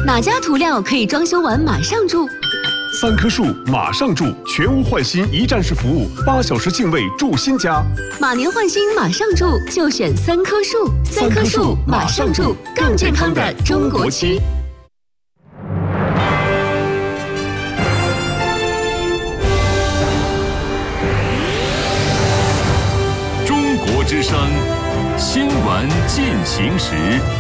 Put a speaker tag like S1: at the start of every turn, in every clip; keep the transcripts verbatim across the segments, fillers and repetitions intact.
S1: 哪家涂料可以装修完马上住？
S2: 三棵树马上住，全屋换新一站式服务，八小时净位住新家。
S1: 马年换新马上住，就选三棵树。三棵树马上住，更健康的中国区。
S3: 中国之声新闻进行时。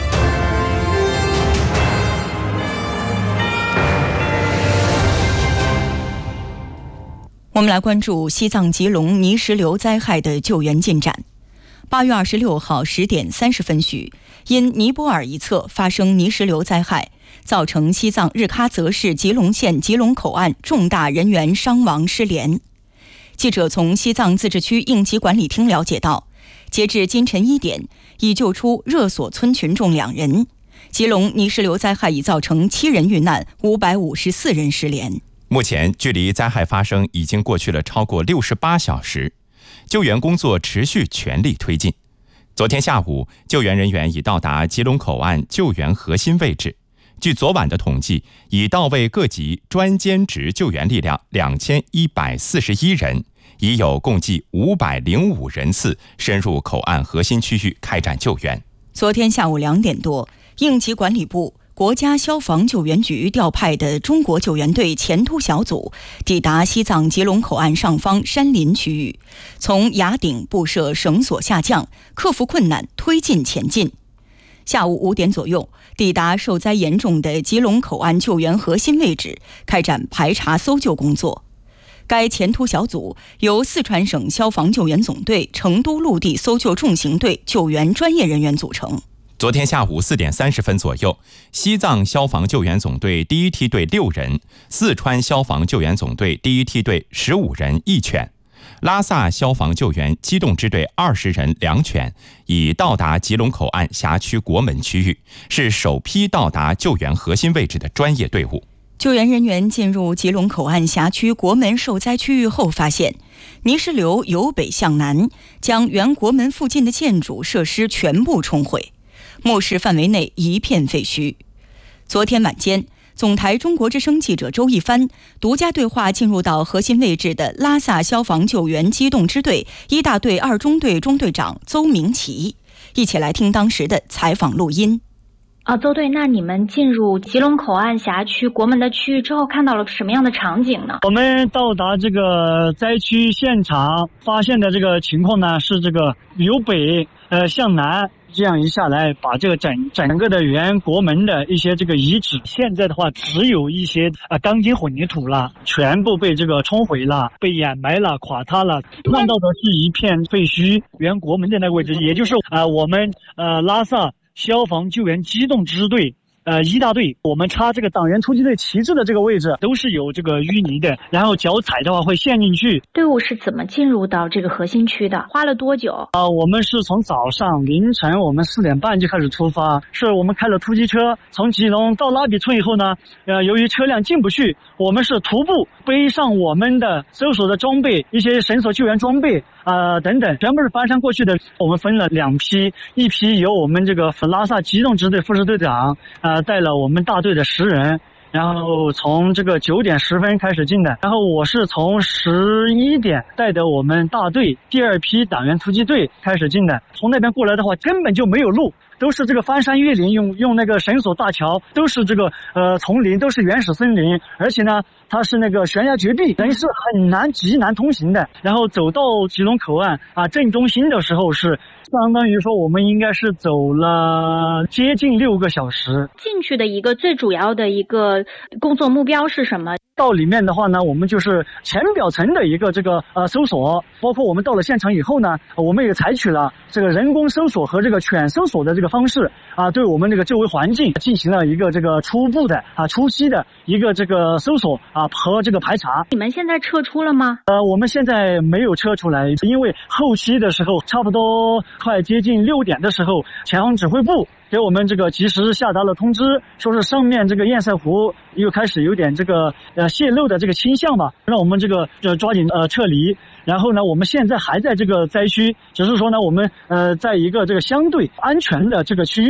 S4: 我们来关注西藏吉隆泥石流灾害的救援进展。八月二十六号十点三十分许，因尼泊尔一侧发生泥石流灾害，造成西藏日喀则市吉隆县吉隆口岸重大人员伤亡失联。记者从西藏自治区应急管理厅了解到，截至今晨一点，已救出热所村群众两人。吉隆泥石流灾害已造成七人遇难，五百五十四人失联。
S5: 目前距离灾害发生已经过去了超过六十八小时，救援工作持续全力推进。昨天下午，救援人员已到达吉隆口岸救援核心位置。据昨晚的统计，已到位各级专兼职救援力量两千一百四十一人，已有共计五百零五人次深入口岸核心区域开展救援。
S4: 昨天下午两点多，应急管理部、国家消防救援局调派的中国救援队前突小组抵达西藏吉隆口岸上方山林区域，从崖顶布设绳索下降，克服困难推进前进。下午五点左右，抵达受灾严重的吉隆口岸救援核心位置，开展排查搜救工作。该前突小组由四川省消防救援总队成都陆地搜救重型队救援专业人员组成。
S5: 昨天下午四点三十分左右，西藏消防救援总队第一梯队六人，四川消防救援总队第一梯队十五人一犬，拉萨消防救援机动支队二十人两犬，已到达吉隆口岸辖区国门区域，是首批到达救援核心位置的专业队伍。
S4: 救援人员进入吉隆口岸辖区国门受灾区域后，发现泥石流由北向南，将原国门附近的建筑设施全部冲毁。墓室范围内一片废墟。昨天晚间，总台中国之声记者周一帆独家对话进入到核心位置的拉萨消防救援机动支队一大队二中队中队长邹明奇，一起来听当时的采访录音。
S6: 啊，邹队，那你们进入吉隆口岸辖区国门的区域之后，看到了什么样的场景呢？
S7: 我们到达这个灾区现场，发现的这个情况呢，是这个由北呃向南这样一下来，把这个整整个的原国门的一些这个遗址，现在的话只有一些呃钢筋混凝土了，全部被这个冲毁了，被掩埋了，垮塌了。看到的是一片废墟，原国门的那个位置，也就是呃我们呃拉萨消防救援机动支队呃一大队，我们插这个党员突击队旗帜的这个位置都是有这个淤泥的，然后脚踩的话会陷进去。
S6: 队伍是怎么进入到这个核心区的？花了多久？
S7: 啊、呃，我们是从早上凌晨我们四点半就开始出发，是我们开了突击车，从吉隆到拉比村以后呢，呃，由于车辆进不去，我们是徒步背上我们的搜索的装备，一些绳索救援装备啊、呃、等等，全部是翻山过去的。我们分了两批，一批由我们这个拉萨机动支队副支队长呃带了我们大队的十人，然后从这个九点十分开始进的，然后我是从十一点带的我们大队第二批党员突击队开始进的。从那边过来的话，根本就没有路，都是这个翻山越岭，用用那个绳索大桥，都是这个呃丛林，都是原始森林，而且呢它是那个悬崖绝壁，等于是很难极难通行的。然后走到吉隆口岸啊正中心的时候，是相当于说我们应该是走了接近六个小时。
S6: 进去的一个最主要的一个工作目标是什么？
S7: 到里面的话呢，我们就是浅表层的一个这个呃搜索，包括我们到了现场以后呢，我们也采取了这个人工搜索和这个犬搜索的这个方式啊，对我们这个周围环境进行了一个这个初步的啊初期的一个这个搜索啊和这个排查。
S6: 你们现在撤出了吗？
S7: 呃，我们现在没有撤出来，因为后期的时候，差不多快接近六点的时候，前方指挥部给我们这个及时下达了通知，说是上面这个堰塞湖又开始有点这个呃泄漏的这个倾向吧，让我们这个呃抓紧呃撤离。然后呢，我们现在还在这个灾区，只是说呢，我们呃在一个这个相对安全的这个区域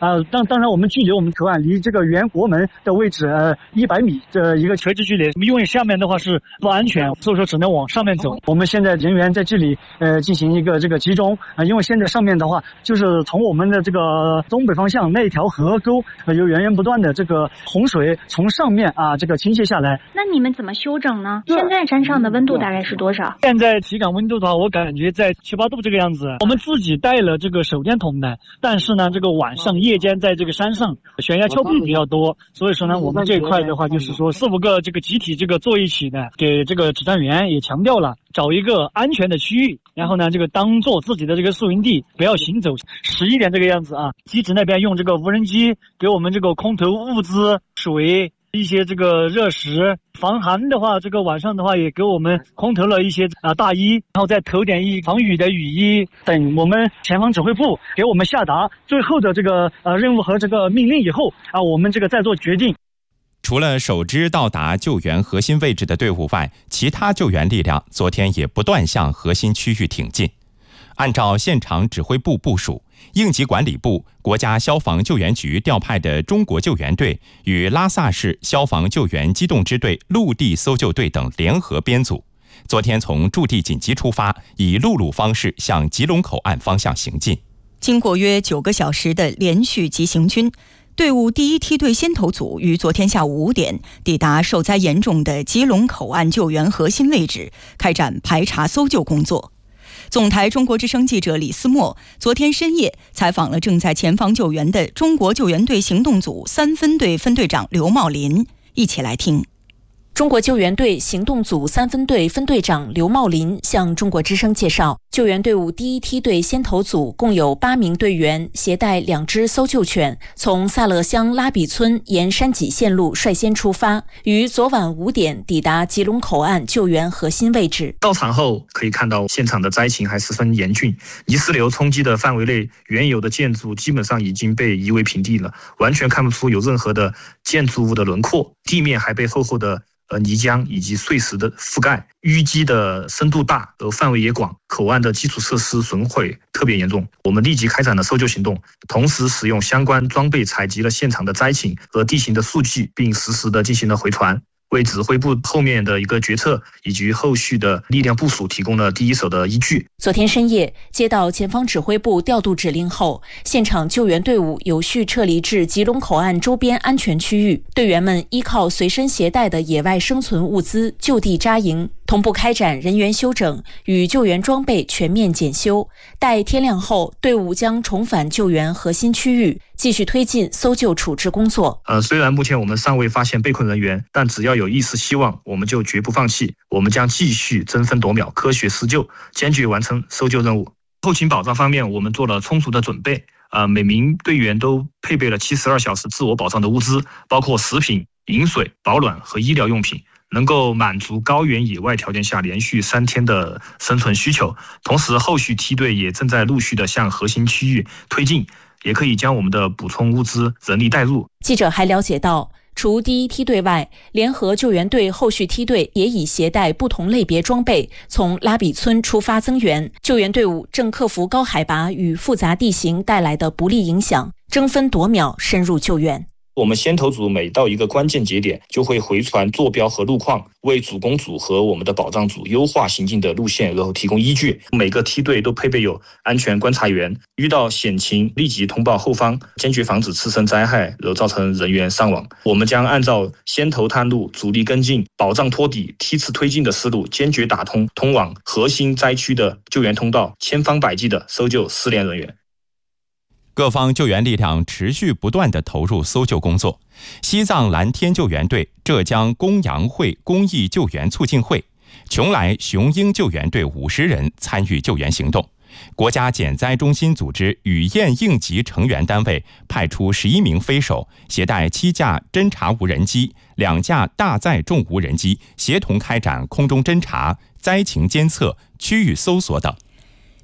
S7: 啊、呃，当当然我们距离我们口岸离这个原国门的位置呃一百米的一个垂直距离，因为下面的话是不安全，所以说只能往上面走。我们现在人员在这里呃进行一个这个集中啊、呃，因为现在上面的话就是从我们的这个东北方向那条河沟呃有源源不断的这个洪水从上面啊这个倾泻下来。
S6: 那你们怎么休整呢？现在山上的温度大概是多少？
S7: 现在体感温度的话，我感觉在七八度这个样子。我们自己带了这个手电筒的，但是呢，这个晚上夜间在这个山上悬崖峭壁比较多，所以说呢，我们这一块的话，就是说四五个这个集体这个坐一起的，给这个指战员也强调了，找一个安全的区域，然后呢，这个当做自己的这个宿营地，不要行走。十一点这个样子啊，机指那边用这个无人机给我们这个空投物资、水。一些这个热食，防寒的话，这个晚上的话也给我们空投了一些啊大衣，然后再投点一防雨的雨衣。等我们前方指挥部给我们下达最后的这个呃任务和这个命令以后啊，我们这个再做决定。
S5: 除了首支到达救援核心位置的队伍外，其他救援力量昨天也不断向核心区域挺进。按照现场指挥部部署，应急管理部、国家消防救援局调派的中国救援队与拉萨市消防救援机动支队陆地搜救队等联合编组，昨天从驻地紧急出发，以陆路方式向吉隆口岸方向行进。
S4: 经过约九个小时的连续急行军，队伍第一梯队先头组于昨天下午五点抵达受灾严重的吉隆口岸救援核心位置，开展排查搜救工作。总台中国之声记者李思墨昨天深夜采访了正在前方救援的中国救援队行动组三分队分队长刘茂林，一起来听。
S8: 中国救援队行动组三分队分队长刘茂林向中国之声介绍，救援队伍第一梯队先头组共有八名队员，携带两只搜救犬，从萨勒乡拉比村沿山脊线路率先出发，于昨晚五点抵达吉隆口岸救援核心位置。
S9: 到场后可以看到现场的灾情还十分严峻，泥石流冲击的范围内，原有的建筑基本上已经被夷为平地了，完全看不出有任何的建筑物的轮廓，地面还被厚厚的呃泥浆以及碎石的覆盖，淤积的深度大，而范围也广，口岸的基础设施损毁特别严重。我们立即开展了搜救行动，同时使用相关装备采集了现场的灾情和地形的数据，并实时的进行了回传，为指挥部后面的一个决策以及后续的力量部署提供了第一手的依据。
S8: 昨天深夜接到前方指挥部调度指令后，现场救援队伍有序撤离至吉隆口岸周边安全区域，队员们依靠随身携带的野外生存物资就地扎营，同步开展人员休整与救援装备全面检修。待天亮后，队伍将重返救援核心区域，继续推进搜救处置工作。
S9: 呃，虽然目前我们尚未发现被困人员，但只要有一丝希望，我们就绝不放弃。我们将继续争分夺秒，科学施救，坚决完成搜救任务。后勤保障方面，我们做了充足的准备。呃，每名队员都配备了七十二小时自我保障的物资，包括食品、饮水、保暖和医疗用品，能够满足高原野外条件下连续三天的生存需求。同时，后续梯队也正在陆续的向核心区域推进，也可以将我们的补充物资人力带入。
S8: 记者还了解到，除第一梯队外，联合救援队后续梯队也已携带不同类别装备从拉比村出发增援。救援队伍正克服高海拔与复杂地形带来的不利影响，争分夺秒深入救援。
S9: 我们先头组每到一个关键节点就会回传坐标和路况，为主攻组和我们的保障组优化行进的路线然后提供依据。每个梯队都配备有安全观察员，遇到险情立即通报后方，坚决防止次生灾害然后造成人员伤亡。我们将按照先头探路、主力跟进、保障托底、梯次推进的思路，坚决打通通往核心灾区的救援通道，千方百计的搜救失联人员。
S5: 各方救援力量持续不断地投入搜救工作。西藏蓝天救援队、浙江公羊会公益救援促进会、邛崃雄鹰救援队五十人参与救援行动。国家减灾中心组织雨燕应急成员单位派出十一名飞手，携带七架侦察无人机、两架大载重无人机，协同开展空中侦察、灾情监测、区域搜索等。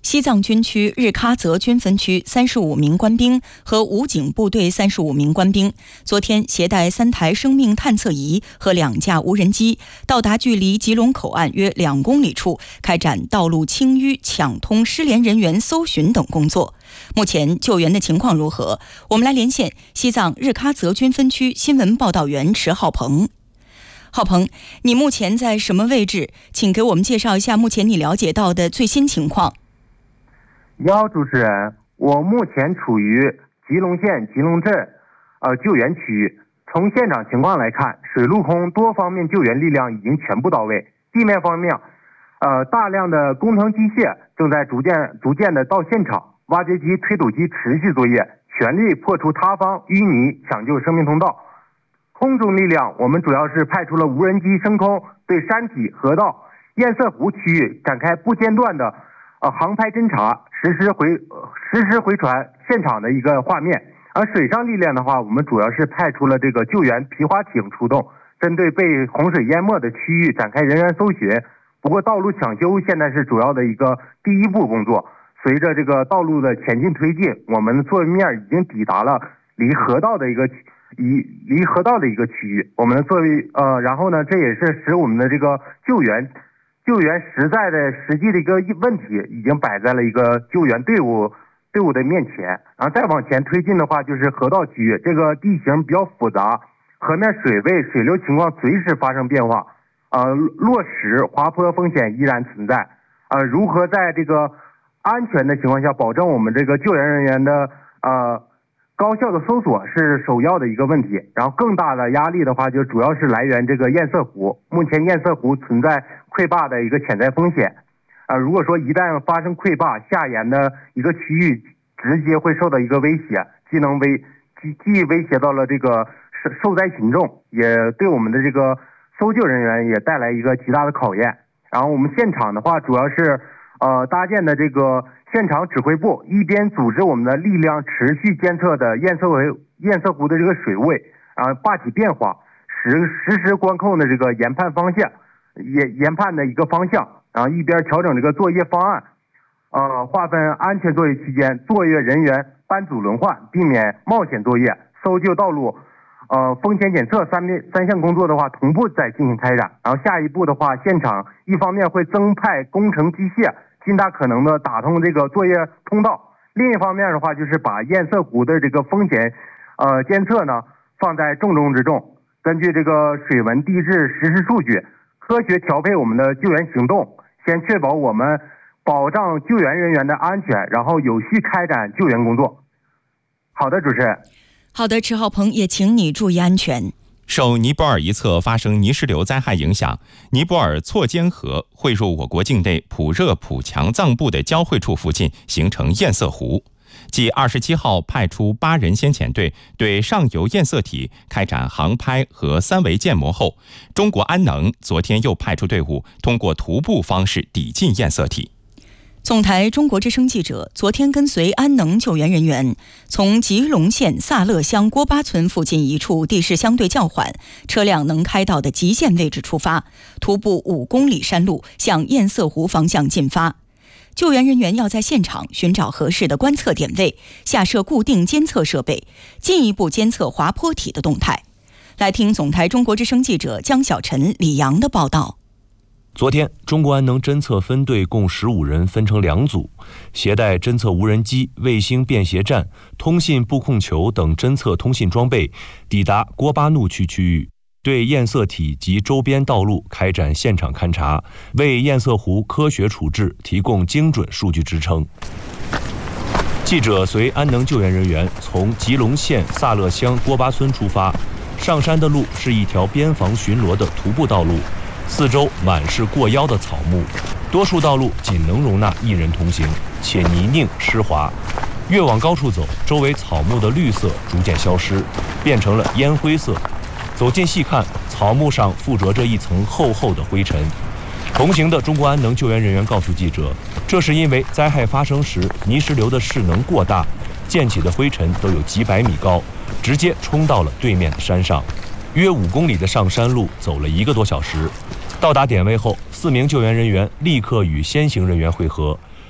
S4: 西藏军区日喀则军分区三十五名官兵和武警部队三十五名官兵，昨天携带三台生命探测仪和两架无人机，到达距离吉隆口岸约两公里处，开展道路清淤、抢通、失联人员搜寻等工作。目前救援的情况如何？我们来连线西藏日喀则军分区新闻报道员池浩鹏。浩鹏，你目前在什么位置？请给我们介绍一下目前你了解到的最新情况。
S10: 你好，主持人，我目前处于吉隆县吉隆镇呃救援区域。从现场情况来看，水陆空多方面救援力量已经全部到位。地面方面，呃大量的工程机械正在逐渐逐渐的到现场，挖掘机、推土机持续作业，全力破除塌方、淤泥，抢救生命通道。空中力量，我们主要是派出了无人机升空，对山体、河道、堰塞湖区域展开不间断的呃航拍侦察，实时回呃实时回传现场的一个画面。而水上力量的话，我们主要是派出了这个救援皮划艇出动，针对被洪水淹没的区域展开人员搜寻。不过道路抢修现在是主要的一个第一步工作。随着这个道路的前进推进，我们的作业面已经抵达了离河道的一个离离河道的一个区域。我们的作为呃，然后呢，这也是使我们的这个救援救援实在的实际的一个问题已经摆在了一个救援队伍队伍的面前。然后再往前推进的话，就是河道区域，这个地形比较复杂，河面水位、水流情况随时发生变化，呃，落石、滑坡风险依然存在。呃，如何在这个安全的情况下保证我们这个救援人员的呃高效的搜索是首要的一个问题。然后更大的压力的话，就主要是来源这个堰塞湖。目前堰塞湖存在溃坝的一个潜在风险。啊、呃，如果说一旦发生溃坝，下沿的一个区域直接会受到一个威胁，既能威既既威胁到了这个受灾群众，也对我们的这个搜救人员也带来一个极大的考验。然后我们现场的话，主要是呃搭建的这个现场指挥部，一边组织我们的力量持续监测的堰塞湖堰塞湖的这个水位，啊、呃、坝体变化，实实时观控的这个研判方向，研研判的一个方向。然后一边调整这个作业方案，呃，划分安全作业期间，作业人员班组轮换，避免冒险作业。搜救道路，呃，风险检测三面三项工作的话，同步在进行开展。然后下一步的话，现场一方面会增派工程机械，尽大可能的打通这个作业通道；另一方面的话，就是把堰塞湖的这个风险，呃，监测呢放在重中之重，根据这个水文、地质实时数据，科学调配我们的救援行动。先确保我们保障救援人员的安全，然后有序开展救援工作。好的，主持人。
S4: 好的，池浩鹏，也请你注意安全。
S5: 受尼泊尔一侧发生泥石流灾害影响，尼泊尔错坚河汇入我国境内普热普强藏布的交汇处附近，形成堰塞湖。继二十七号派出八人先遣队对上游堰塞体开展航拍和三维建模后，中国安能昨天又派出队伍通过徒步方式抵近堰塞体。
S4: 总台中国之声记者昨天跟随安能救援人员，从吉隆县萨勒乡郭巴村附近一处地势相对较缓、车辆能开到的极限位置出发，徒步五公里山路向堰塞湖方向进发。救援人员要在现场寻找合适的观测点位，下设固定监测设备，进一步监测滑坡体的动态。来听总台中国之声记者江小晨、李阳的报道。
S11: 昨天，中国安能侦测分队共十五人分成两组，携带侦测无人机、卫星便携站、通信布控球等侦测通信装备，抵达郭巴怒区区域，对堰塞体及周边道路开展现场勘查，为堰塞湖科学处置提供精准数据支撑。记者随安能救援人员从吉隆县萨勒乡郭巴村出发，上山的路是一条边防巡逻的徒步道路，四周满是过腰的草木，多数道路仅能容纳一人同行，且泥泞湿滑。越往高处走，周围草木的绿色逐渐消失，变成了烟灰色。走近细看，草木上附着着一层厚厚的灰尘。同行的中国安能救援人员告诉记者，这是因为灾害发生时泥石流的势能过大，溅起的灰尘都有几百米高，直接冲到了对面的山上。约五公里的上山路走了一个多小时，到达点位后，四名救援人员立刻与先行人员会合，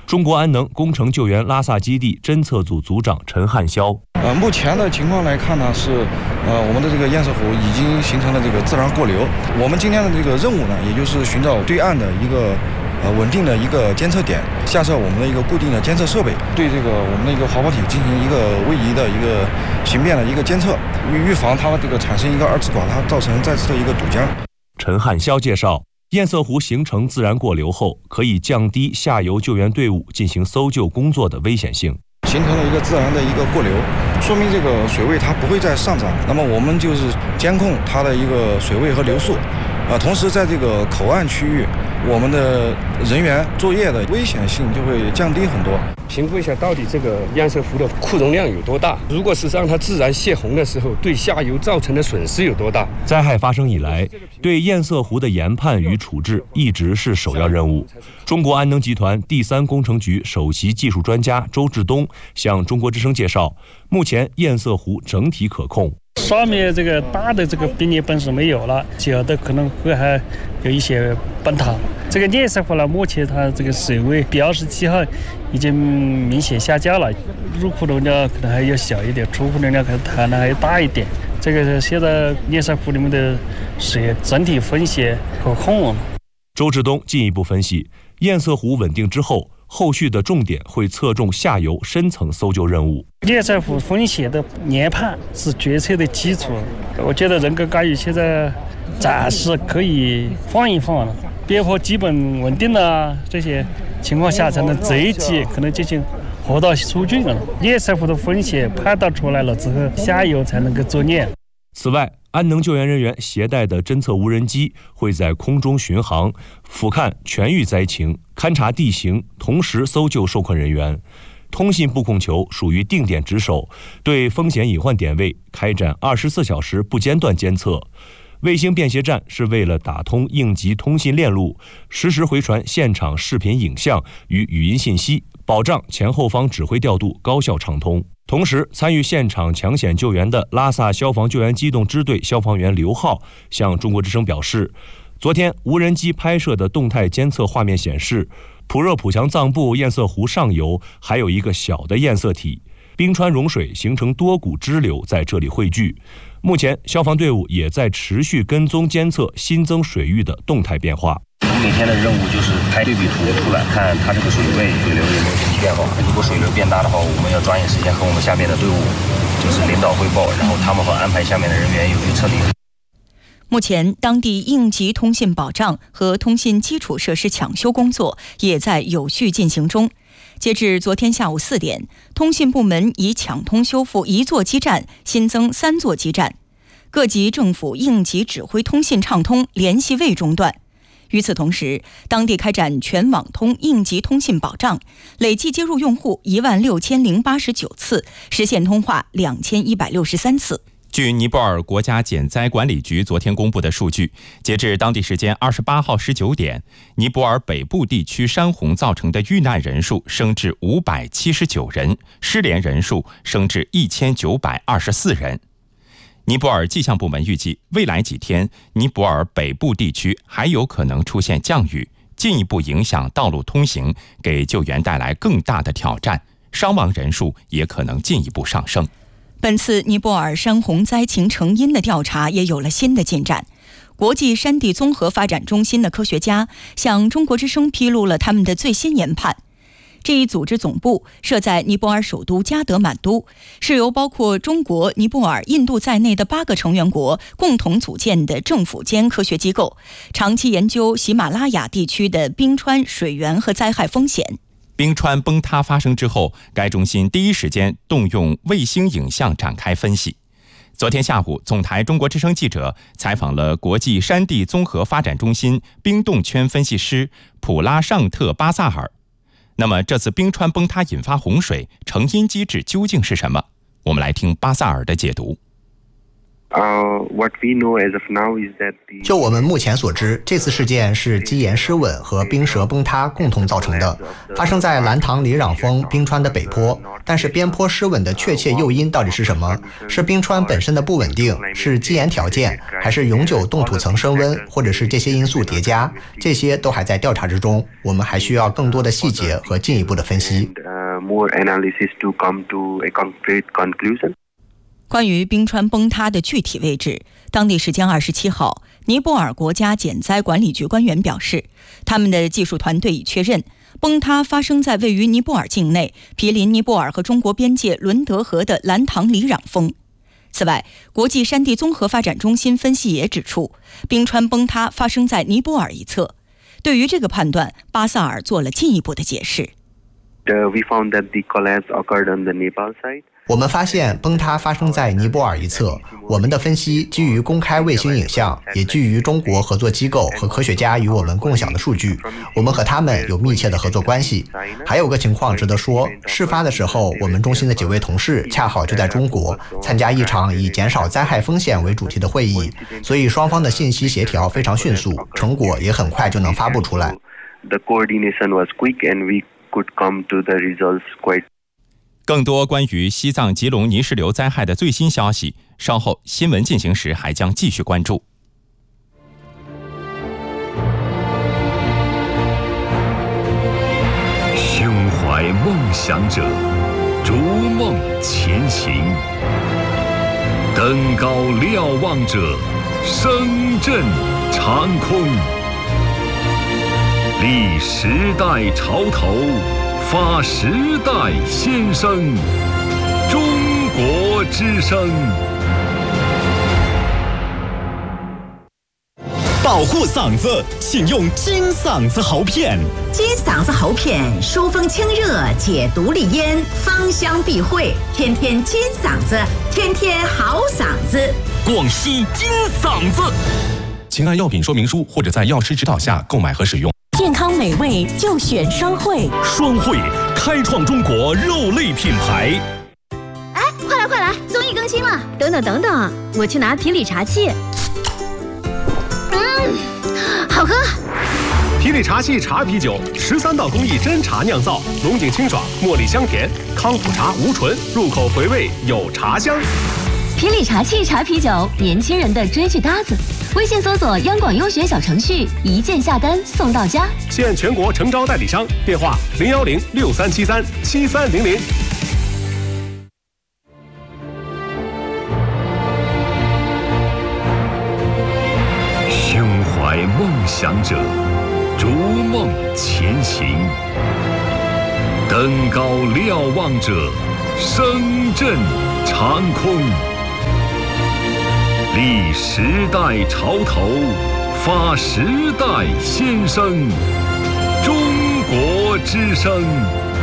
S11: 中国安能工程救援拉萨基地侦测组组长陈汉霄。
S12: 呃，目前的情况来看呢，是呃我们的这个堰塞湖已经形成了这个自然过流。我们今天的这个任务呢，也就是寻找对岸的一个呃稳定的一个监测点，下设我们的一个固定的监测设备，对这个我们的一个滑跑体进行一个位移的一个形变的一个监测，预预防它这个产生一个二次垮塌，造成再次的一个堵江。
S11: 陈汉霄介绍，堰塞湖形成自然过流后，可以降低下游救援队伍进行搜救工作的危险性。
S12: 形成了一个自然的一个过流，说明这个水位它不会再上涨。那么我们就是监控它的一个水位和流速，啊，同时在这个口岸区域，我们的人员作业的危险性就会降低很多。
S13: 评估一下到底这个堰塞湖的库容量有多大，如果是让它自然泄洪的时候，对下游造成的损失有多大。
S11: 灾害发生以来，对堰塞湖的研判与处置一直是首要任务。中国安能集团第三工程局首席技术专家周志东向中国之声介绍，目前堰塞湖整体可控。
S14: 上面这个大的这个冰裂本是没有了，小的可能会还有一些崩塌。这个堰塞湖呢，目前它这个水位标示记号已经明显下降了，入库容量可能还要小一点，出库容量可能谈的还要大一点。这个现在堰塞湖里面的水整体风险可控。
S11: 周志东进一步分析，堰塞湖稳定之后，后续的重点会侧重下游深层搜救任务。
S14: 堰塞湖风险的研判是决策的基础，我觉得人工干预现在暂时可以放一放了，边坡基本稳定了，这些情况下才能择机可能进行河道疏浚了。堰塞湖的风险判断出来了之后，下游才能够作业。
S11: 此外，安能救援人员携带的侦测无人机会在空中巡航，俯瞰全域灾情，勘察地形，同时搜救受困人员。通信布控球属于定点值守，对风险隐患点位开展二十四小时不间断监测。卫星便携站是为了打通应急通信链路，实时回传现场视频影像与语音信息，保障前后方指挥调度高效畅通。同时，参与现场抢险救援的拉萨消防救援机动支队消防员刘浩向中国之声表示，昨天无人机拍摄的动态监测画面显示，普热普强藏布堰塞湖上游还有一个小的堰塞体，冰川融水形成多股支流在这里汇聚。目前，消防队伍也在持续跟踪监测新增水域的动态变化。
S15: 我们每天的任务就是拍对比图出来，看它这个水位、水流有没有什么变化。如果水流变大的话，我们要抓紧时间和我们下面的队伍就是领导汇报，然后他们会安排下面的人员有去撤离。
S4: 目前，当地应急通信保障和通信基础设施抢修工作也在有序进行中。截至昨天下午四点，通信部门已抢通修复一座基站，新增三座基站。各级政府应急指挥通信畅通，联系未中断。与此同时，当地开展全网通应急通信保障，累计接入用户一万六千零八十九次，实现通话两千一百六十三次。
S5: 据尼泊尔国家减灾管理局昨天公布的数据，截至当地时间二十八号十九点，尼泊尔北部地区山洪造成的遇难人数升至五百七十九人，失联人数升至一千九百二十四人。尼泊尔气象部门预计，未来几天，尼泊尔北部地区还有可能出现降雨，进一步影响道路通行，给救援带来更大的挑战，伤亡人数也可能进一步上升。
S4: 本次尼泊尔山洪灾情成因的调查也有了新的进展。国际山地综合发展中心的科学家向中国之声披露了他们的最新研判。这一组织总部设在尼泊尔首都加德满都，是由包括中国、尼泊尔、印度在内的八个成员国共同组建的政府间科学机构，长期研究喜马拉雅地区的冰川、水源和灾害风险。
S5: 冰川崩塌发生之后，该中心第一时间动用卫星影像展开分析。昨天下午，总台中国之声记者采访了国际山地综合发展中心冰冻圈分析师普拉尚特巴萨尔。那么，这次冰川崩塌引发洪水，成因机制究竟是什么？我们来听巴萨尔的解读。
S16: 就我们目前所知，这次事件是基岩失稳和冰舌崩塌共同造成的，发生在兰唐里壤峰冰川的北坡。但是边坡失稳的确切诱因到底是什么？是冰川本身的不稳定，是基岩条件，还是永久冻土层升温，或者是这些因素叠加？这些都还在调查之中，我们还需要更多的细节和进一步的分析。
S4: 关于冰川崩塌的具体位置，当地时间二十七号，尼泊尔国家减灾管理局官员表示，他们的技术团队已确认，崩塌发生在位于尼泊尔境内、毗邻尼泊尔和中国边界伦德河的兰唐里壤峰。此外，国际山地综合发展中心分析也指出，冰川崩塌发生在尼泊尔一侧。对于这个判断，巴萨尔做了进一步的解释。
S16: 我们发现崩塌发生在尼泊尔一侧，我们的分析基于公开卫星影像，也基于中国合作机构和科学家与我们共享的数据，我们和他们有密切的合作关系。还有个情况值得说，事发的时候，我们中心的几位同事恰好就在中国，参加一场以减少灾害风险为主题的会议，所以双方的信息协调非常迅速，成果也很快就能发布出来。
S5: 更多关于西藏吉隆泥石流灾害的最新消息，稍后新闻进行时还将继续关注。
S3: 胸怀梦想者，逐梦前行；登高瞭望者，声震长空。立时代潮头，发时代先声，中国之声。
S17: 保护嗓子，请用金嗓子喉片。
S18: 金嗓子喉片疏风清热，解毒利咽，芳香避秽，天天金嗓子，天天好嗓子。
S17: 广西金嗓子，请按药品说明书或者在药师指导下购买和使用。
S18: 健康美味就选双汇，
S17: 双汇开创中国肉类品牌。
S19: 哎，快来快来，综艺更新了！等等等等，我去拿皮里茶器。嗯，好喝。
S2: 皮里茶器茶啤酒，十三道工艺真茶酿造，浓井清爽，茉莉香甜，康普茶无醇，入口回味有茶香。
S1: 皮里茶器茶啤酒，年轻人的追剧搭子。微信搜索央广优选小程序，一键下单送到家。
S2: 现全国诚招代理商，电话零幺零六三七三七三零零。
S3: 胸怀梦想者，逐梦前行；登高瞭望者，声震长空。立时代潮头，发时代先声，中国之声。